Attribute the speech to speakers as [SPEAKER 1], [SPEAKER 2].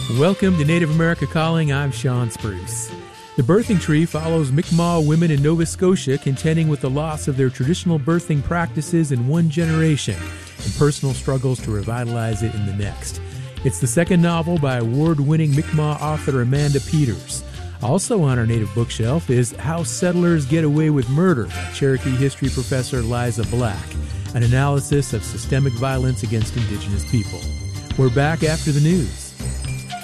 [SPEAKER 1] Welcome to Native America Calling. I'm Sean Spruce. The birthing tree follows Mi'kmaq women in Nova Scotia contending with the loss of their traditional birthing practices in one generation and personal struggles to revitalize it in the next. It's the second novel by award-winning Mi'kmaq author Amanda Peters. Also on our Native bookshelf is How Settlers Get Away with Murder by Cherokee history professor Liza Black, an analysis of systemic violence against Indigenous people. We're back after the news.